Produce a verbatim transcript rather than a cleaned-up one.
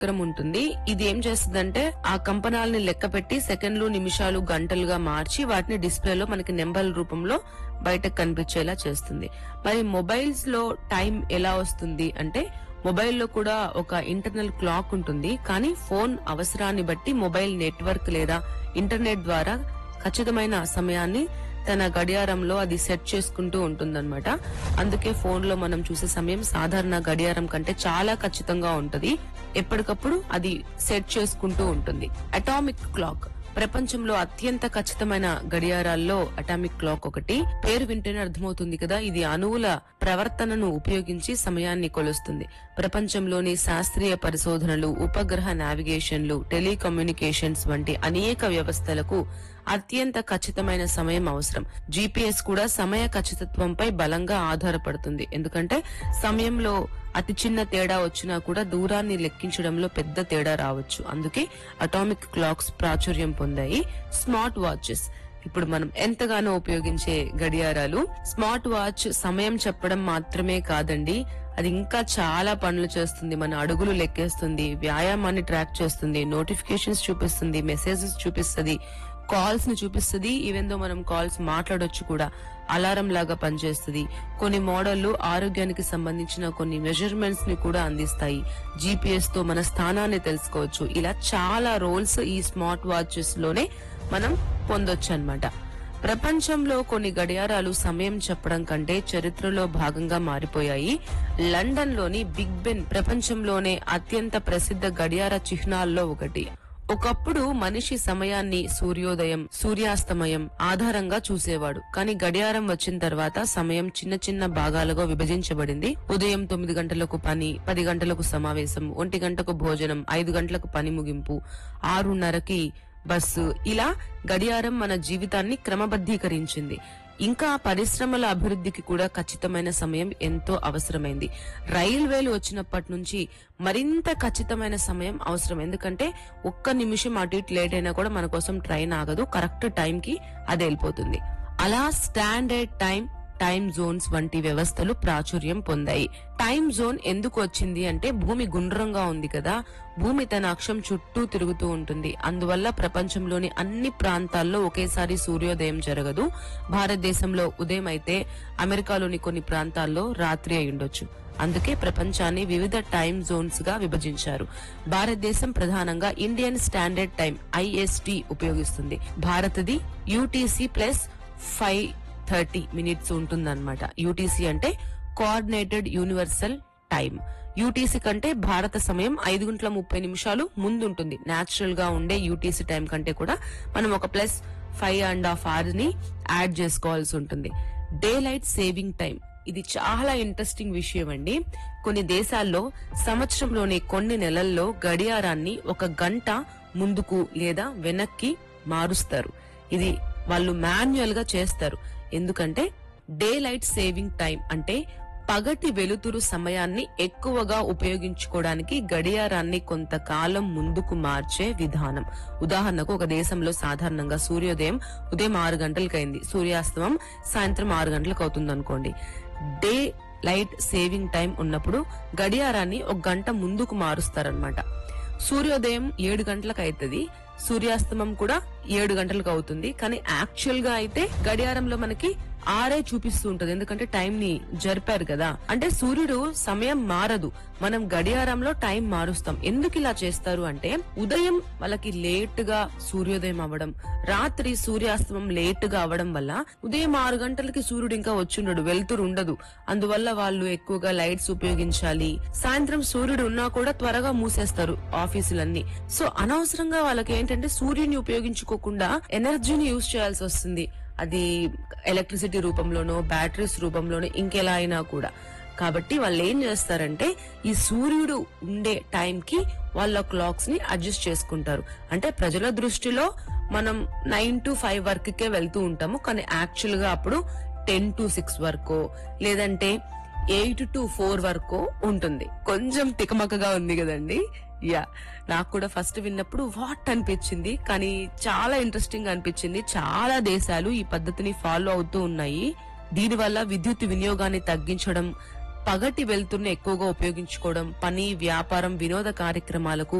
చక్రం ఉంటుంది. ఇది ఏం చేస్తుందంటే ఆ కంపనాలని లెక్క పెట్టి సెకండ్లు, నిమిషాలు, గంటలుగా మార్చి వాటిని డిస్ప్లేలో మనకి నెంబర్ల రూపంలో బయటకు కనిపించేలా చేస్తుంది. మరి మొబైల్స్ లో టైం ఎలా వస్తుంది అంటే మొబైల్లో కూడా ఒక ఇంటర్నల్ క్లాక్ ఉంటుంది. కానీ ఫోన్ అవసరాన్ని బట్టి మొబైల్ నెట్వర్క్ లేదా ఇంటర్నెట్ ద్వారా ఖచ్చితమైన సమయాన్ని తన గడియారంలో అది సెట్ చేసుకుంటూ ఉంటుందన్నమాట. అందుకే ఫోన్ లో మనం చూసే సమయం సాధారణ గడియారం కంటే చాలా ఖచ్చితంగా ఉంటది. ఎప్పటికప్పుడు అది సెట్ చేసుకుంటూ ఉంటుంది. అటామిక్ క్లాక్ ప్రపంచంలో అత్యంత ఖచ్చితమైన గడియారాల్లో అటామిక్ క్లాక్ ఒకటి. పేరు వింటేనే అర్థమవుతుంది కదా, ఇది అణువుల ప్రవర్తనను ఉపయోగించి సమయాన్ని కొలుస్తుంది. ప్రపంచంలోని శాస్త్రీయ పరిశోధనలు, ఉపగ్రహ నావిగేషన్లు, టెలికమ్యూనికేషన్స్ వంటి అనేక వ్యవస్థలకు అత్యంత ఖచ్చితమైన సమయం అవసరం. జీపీఎస్ కూడా సమయ ఖచ్చితత్వంపై బలంగా ఆధారపడుతుంది. ఎందుకంటే సమయంలో అతి చిన్న తేడా వచ్చినా కూడా దూరాన్ని లెక్కించడంలో పెద్ద తేడా రావచ్చు. అందుకే అటామిక్ క్లాక్స్ ప్రాచుర్యం పొందాయి. స్మార్ట్ వాచెస్ ఇప్పుడు మనం ఎంతగానో ఉపయోగించే గడియారాలు. స్మార్ట్ వాచ్ సమయం చెప్పడం మాత్రమే కాదండి, అది ఇంకా చాలా పనులు చేస్తుంది. మన అడుగులు లెక్కేస్తుంది, వ్యాయామాన్ని ట్రాక్ చేస్తుంది, నోటిఫికేషన్స్ చూపిస్తుంది, మెసేజెస్ చూపిస్తుంది, కాల్స్ ని చూపిస్తుంది. ఈవెన్ దో మనం కాల్స్ మాట్లాడొచ్చు కూడా. అలారం లాగా పనిచేస్తుంది. కొన్ని మోడళ్లు ఆరోగ్యానికి సంబంధించిన కొన్ని మెజర్మెంట్స్ ని కూడా అందిస్తాయి. జీపీఎస్ తో మన స్థానాన్ని తెలుసుకోవచ్చు. ఇలా చాలా రోల్స్ ఈ స్మార్ట్ వాచెస్ లోనే మనం పొందొచ్చు అన్నమాట. ప్రపంచంలో కొన్ని గడియారాలు సమయం చెప్పడం కంటే చరిత్రలో భాగంగా మారిపోయాయి. లండన్ లోని బిగ్ బెన్ ప్రపంచంలోనే అత్యంత ప్రసిద్ధ గడియార చిహ్నాల్లో ఒకటి. ఒకప్పుడు మనిషి సమయాన్ని సూర్యోదయం, సూర్యాస్తమయం ఆధారంగా చూసేవాడు. కానీ గడియారం వచ్చిన తర్వాత సమయం చిన్న చిన్న భాగాలుగా విభజించబడింది. ఉదయం తొమ్మిది గంటలకు పని, పది గంటలకు సమావేశం, ఒంటి గంటకు భోజనం, ఐదు గంటలకు పని ముగింపు, ఆరున్నరకి బస్సు. ఇలా గడియారం మన జీవితాన్ని క్రమబద్ధీకరించింది. ఇంకా పరిశ్రమల అభివృద్ధికి కూడా ఖచ్చితమైన సమయం ఎంతో అవసరమైంది. రైల్వేలు వచ్చినప్పటి నుంచి మరింత ఖచ్చితమైన సమయం అవసరం. ఎందుకంటే ఒక్క నిమిషం అటు ఇటు లేట్ అయినా కూడా మన కోసం ట్రైన్ ఆగదు, కరెక్ట్ టైం కి అది వెళ్ళిపోతుంది. అలా స్టాండర్డ్ టైం, టైం జోన్స్ వంటి వ్యవస్థలు ప్రాచుర్యం పొందాయి. టైం జోన్ ఎందుకు వచ్చింది అంటే భూమి గుండ్రంగా ఉంది కదా, భూమి తన అక్షం చుట్టూ తిరుగుతూ ఉంటుంది. అందువల్ల ప్రపంచంలోని అన్ని ప్రాంతాల్లో ఒకేసారి సూర్యోదయం జరగదు. భారతదేశంలో ఉదయం అయితే అమెరికాలోని కొన్ని ప్రాంతాల్లో రాత్రి అయి ఉండొచ్చు. అందుకే ప్రపంచాన్ని వివిధ టైం జోన్స్ గా విభజించారు. భారతదేశం ప్రధానంగా ఇండియన్ స్టాండర్డ్ టైం ఐఎస్టీ ఉపయోగిస్తుంది. భారతది UTC plus five thirty minutes ఉంటుందన్నమాట. యూటీసీ అంటే కోఆర్డినేటెడ్ యూనివర్సల్ టైం. యూటీసీ కంటే భారత సమయం ఐదు గంటల ముప్పై నిమిషాలు ముందుంటుంది. నేచురల్ గా ఉండే యూటీసీ టైం కంటే కూడా మనం ఒక plus five and half hour ని యాడ్ చేసుకోవాల్సి ఉంటుంది. డే లైట్ సేవింగ్ టైం ఇది చాలా ఇంట్రెస్టింగ్ విషయం అండి. కొన్ని దేశాల్లో సంవత్సరంలోని కొన్ని నెలల్లో గడియారాన్ని ఒక గంట ముందుకు లేదా వెనక్కి మారుస్తారు. ఇది వాళ్ళు మాన్యువల్ గా చేస్తారు. ఎందుకంటే డే లైట్ సేవింగ్ టైం అంటే పగటి వెలుతురు సమయాన్ని ఎక్కువగా ఉపయోగించుకోవడానికి గడియారాన్ని కొంతకాలం ముందుకు మార్చే విధానం. ఉదాహరణకు ఒక దేశంలో సాధారణంగా సూర్యోదయం ఉదయం ఆరు గంటలకైంది, సూర్యాస్తమం సాయంత్రం ఆరు గంటలకు అవుతుంది అనుకోండి. డే లైట్ సేవింగ్ టైం ఉన్నప్పుడు గడియారాన్ని ఒక గంట ముందుకు మారుస్తారనమాట. సూర్యోదయం ఏడు గంటలకు అవుతుంది, సూర్యాస్తమం కూడా ఏడు గంటలకు అవుతుంది. కానీ యాక్చువల్ గా అయితే గడియారంలో మనకి ఆరే చూపిస్తూ ఉంటది. ఎందుకంటే టైం ని జరిపారు కదా. అంటే సూర్యుడు సమయం మారదు, మనం గడియారంలో టైం మారుస్తాం. ఎందుకు ఇలా చేస్తారు అంటే ఉదయం వాళ్ళకి లేట్ గా సూర్యోదయం అవ్వడం, రాత్రి సూర్యాస్తమం లేట్ గా అవ్వడం వల్ల ఉదయం ఆరు గంటలకి సూర్యుడు ఇంకా వచ్చుండడు, వెలుతురు ఉండదు. అందువల్ల వాళ్ళు ఎక్కువగా లైట్స్ ఉపయోగించాలి. సాయంత్రం సూర్యుడు ఉన్నా కూడా త్వరగా మూసేస్తారు ఆఫీసులన్నీ. సో అనవసరంగా వాళ్ళకి ఏంటంటే సూర్యుని ఉపయోగించుకోకుండా ఎనర్జీని యూజ్ చేయాల్సి వస్తుంది. అది ఎలక్ట్రిసిటీ రూపంలోనో బ్యాటరీస్ రూపంలోనో ఇంకెలా అయినా కూడా. కాబట్టి వాళ్ళు ఏం చేస్తారంటే ఈ సూర్యుడు ఉండే టైం కి వాళ్ళ క్లాక్స్ ని అడ్జస్ట్ చేసుకుంటారు. అంటే ప్రజల దృష్టిలో మనం నైన్ టు ఫైవ్ వర్క్ కే వెళ్తూ ఉంటాము, కానీ యాక్చువల్ గా అప్పుడు టెన్ టు సిక్స్ వరకు లేదంటే ఎయిట్ టు ఫోర్ వరకు ఉంటుంది. కొంచెం తికమకగా ఉంది కదండి. యా, నాకు కూడా ఫస్ట్ విన్నప్పుడు వాట్ అనిపించింది, కానీ చాలా ఇంట్రెస్టింగ్ అనిపించింది. చాలా దేశాలు ఈ పద్ధతిని ఫాలో అవుతూ ఉన్నాయి. దీనివల్ల విద్యుత్ వినియోగాన్ని తగ్గించడం, పగటి వెలుతురుని ఎక్కువగా ఉపయోగించుకోవడం, పని, వ్యాపారం, వినోద కార్యక్రమాలకు